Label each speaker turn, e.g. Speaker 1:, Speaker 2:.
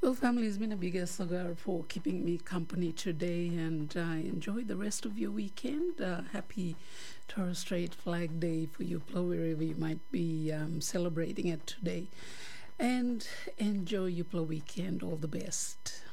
Speaker 1: Well, family has been a big sugar for keeping me company today, and enjoy the rest of your weekend. Happy Torres Strait Flag Day for you, wherever you might be celebrating it today. And enjoy your weekend. All the best.